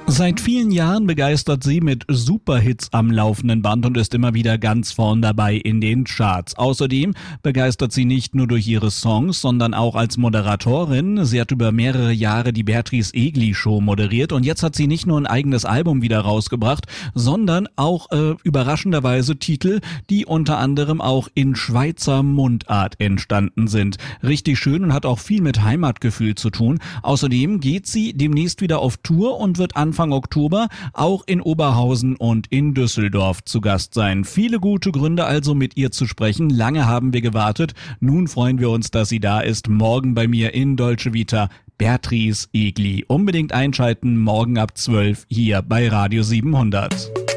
Seit vielen Jahren begeistert sie mit Superhits am laufenden Band und ist immer wieder ganz vorn dabei in den Charts. Außerdem begeistert sie nicht nur durch ihre Songs, sondern auch als Moderatorin. Sie hat über mehrere Jahre die Beatrice Egli Show moderiert und jetzt hat sie nicht nur ein eigenes Album wieder rausgebracht, sondern auch überraschenderweise Titel, die unter anderem auch in Schweizer Mundart entstanden sind. Richtig schön und hat auch viel mit Heimatgefühl zu tun. Außerdem geht sie demnächst wieder auf Tour und wird Anfang Oktober auch in Oberhausen und in Düsseldorf zu Gast sein. Viele gute Gründe also, mit ihr zu sprechen. Lange haben wir gewartet. Nun freuen wir uns, dass sie da ist. Morgen bei mir in Dolce Vita, Beatrice Egli. Unbedingt einschalten, morgen ab 12 hier bei Radio 700.